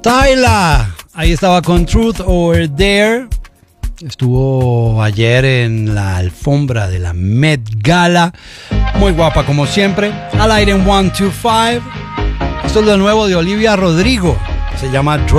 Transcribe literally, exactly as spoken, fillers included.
Tyla, ahí estaba con Truth or Dare. Estuvo ayer en la alfombra de la Met Gala. Muy guapa como siempre. Al aire en ciento veinticinco. Esto es lo nuevo de Olivia Rodrigo. Se llama